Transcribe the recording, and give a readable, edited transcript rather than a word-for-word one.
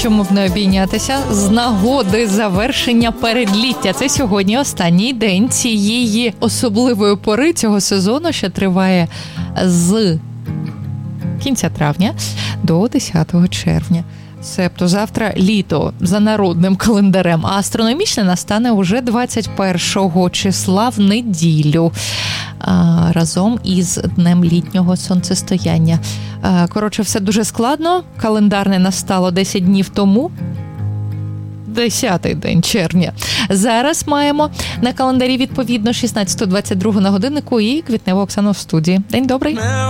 чому б не обійнятися, з нагоди завершення передліття. Це сьогодні останній день цієї особливої пори цього сезону, що триває з кінця травня до 10 червня. Себто завтра літо за народним календарем, а астрономічне настане уже 21 числа в неділю, разом із днем літнього сонцестояння. Коротше, все дуже складно. Календарне настало 10 днів тому. 10-й день червня. Зараз маємо на календарі відповідно 16:22 на годиннику і Квітневу Оксану в студії. День добрий.